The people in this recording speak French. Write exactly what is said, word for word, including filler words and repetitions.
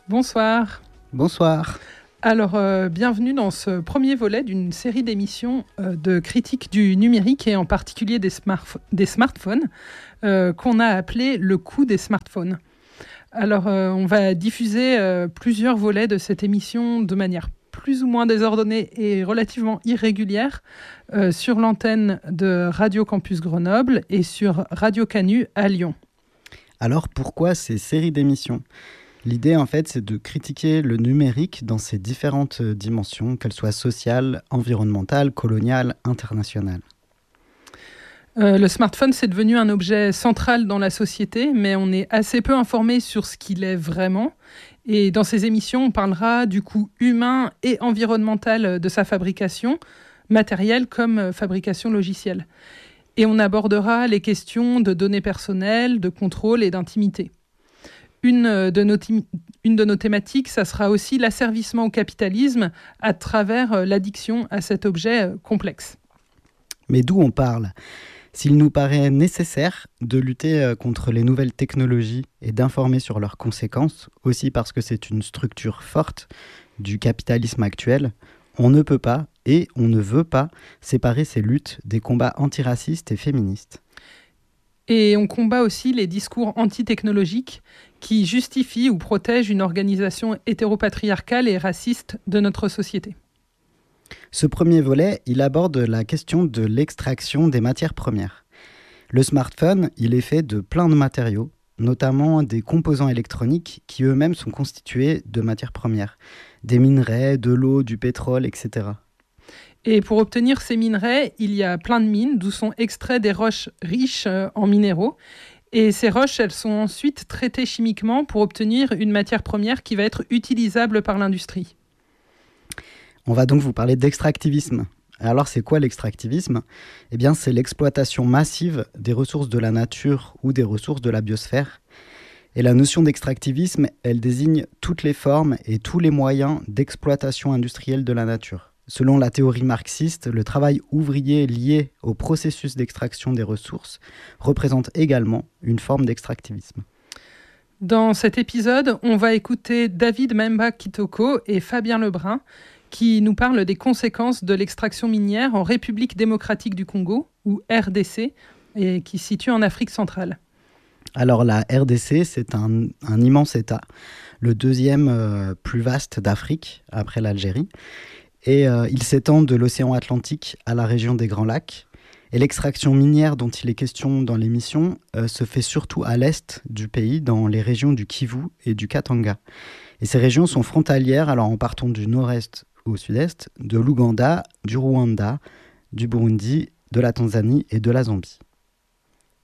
Bonsoir. Bonsoir. Alors, euh, bienvenue dans ce premier volet d'une série d'émissions euh, de critique du numérique et en particulier des, smartph- des smartphones euh, qu'on a appelé le coût des smartphones. Alors, euh, on va diffuser euh, plusieurs volets de cette émission de manière plus ou moins désordonnée et relativement irrégulière euh, sur l'antenne de Radio Campus Grenoble et sur Radio Canu à Lyon. Alors, pourquoi ces séries d'émissions ? L'idée, en fait, c'est de critiquer le numérique dans ses différentes dimensions, qu'elles soient sociales, environnementales, coloniales, internationales. Euh, le smartphone, c'est devenu un objet central dans la société, mais on est assez peu informé sur ce qu'il est vraiment. Et dans ces émissions, on parlera du coût humain et environnemental de sa fabrication, matérielle comme fabrication logicielle. Et on abordera les questions de données personnelles, de contrôle et d'intimité. Une de, nos thé- une de nos thématiques, ça sera aussi l'asservissement au capitalisme à travers l'addiction à cet objet complexe. Mais d'où on parle ? S'il nous paraît nécessaire de lutter contre les nouvelles technologies et d'informer sur leurs conséquences, aussi parce que c'est une structure forte du capitalisme actuel, on ne peut pas et on ne veut pas séparer ces luttes des combats antiracistes et féministes. Et on combat aussi les discours anti-technologiques qui justifient ou protègent une organisation hétéropatriarcale et raciste de notre société. Ce premier volet, il aborde la question de l'extraction des matières premières. Le smartphone, il est fait de plein de matériaux, notamment des composants électroniques qui eux-mêmes sont constitués de matières premières, des minerais, de l'eau, du pétrole, et cetera. Et pour obtenir ces minerais, il y a plein de mines d'où sont extraits des roches riches en minéraux. Et ces roches, elles sont ensuite traitées chimiquement pour obtenir une matière première qui va être utilisable par l'industrie. On va donc vous parler d'extractivisme. Alors c'est quoi l'extractivisme ? Eh bien c'est l'exploitation massive des ressources de la nature ou des ressources de la biosphère. Et la notion d'extractivisme, elle désigne toutes les formes et tous les moyens d'exploitation industrielle de la nature. Selon la théorie marxiste, le travail ouvrier lié au processus d'extraction des ressources représente également une forme d'extractivisme. Dans cet épisode, on va écouter David Memba Kitoko et Fabien Lebrun qui nous parlent des conséquences de l'extraction minière en République démocratique du Congo, ou R D C, et qui se situe en Afrique centrale. Alors la R D C, c'est un, un immense État, le deuxième euh, plus vaste d'Afrique, après l'Algérie. Et euh, il s'étend de l'océan Atlantique à la région des Grands Lacs. Et l'extraction minière dont il est question dans l'émission euh, se fait surtout à l'est du pays, dans les régions du Kivu et du Katanga. Et ces régions sont frontalières, alors en partant du nord-est au sud-est, de l'Ouganda, du Rwanda, du Burundi, de la Tanzanie et de la Zambie.